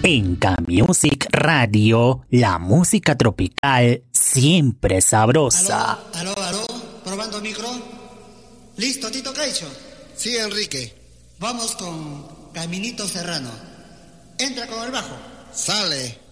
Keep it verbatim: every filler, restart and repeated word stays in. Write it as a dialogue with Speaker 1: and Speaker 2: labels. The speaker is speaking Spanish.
Speaker 1: En K-Music Radio, la música tropical siempre sabrosa.
Speaker 2: Aló, aló, aló, probando micro. ¿Listo, Tito Caicho?
Speaker 3: Sí, Enrique.
Speaker 2: Vamos con Caminito Serrano. Entra con el bajo.
Speaker 3: Sale.